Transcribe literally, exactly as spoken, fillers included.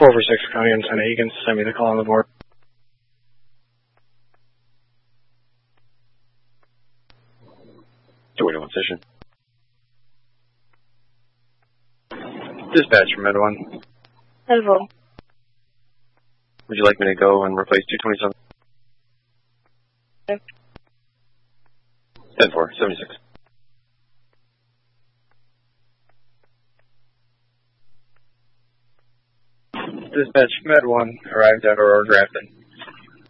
four over six County antenna, you can send me the call on the board. two eighty-one station. Dispatch from Med one. Hello. Would you like me to go and replace two twenty-seven? Okay. ten four, seventy-six. Dispatch Med one, arrived at Aurora Grafton.